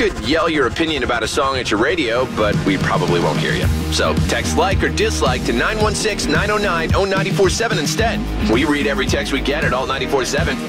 could yell your opinion about a song at your radio, but we probably won't hear you. So text like or dislike to 916-909-0947 instead. We read every text we get at Alt 94.7.